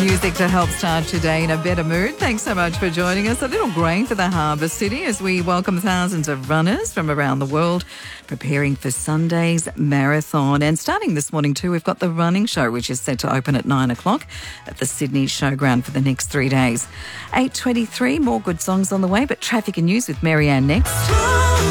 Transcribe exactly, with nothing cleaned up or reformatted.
Music to help start your day in a better mood. Thanks so much for joining us. A little grain for the harbour city as we welcome thousands of runners from around the world preparing for Sunday's marathon. And starting this morning too, we've got the running show, which is set to open at nine o'clock at the Sydney Showground for the next three days. eight twenty-three, more good songs on the way, but traffic and news with Marianne next.